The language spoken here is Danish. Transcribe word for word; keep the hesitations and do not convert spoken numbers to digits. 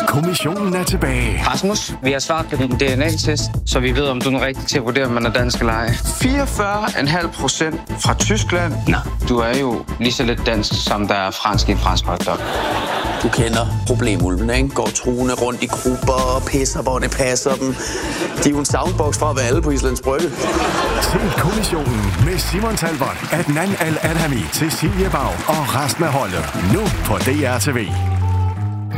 Kommissionen er tilbage. Rasmus, vi har svaret på din D N A-test, så vi ved, om du er rigtig til at vurdere, om man er dansk eller ej. fireogfyrre komma fem procent fra Tyskland. Nå, du er jo lige så lidt dansk, som der er fransk i en fransk hotdog. Du kender problemulven, ikke? Går truende rundt i grupper og pisser, hvor det passer dem. De er jo en soundbox fra at være alle på Islands Brygge. Se Kommissionen med Simon Talbot, Adnan Al-Adhami, Cecilie Bau og resten af holdet. Nu på D R T V.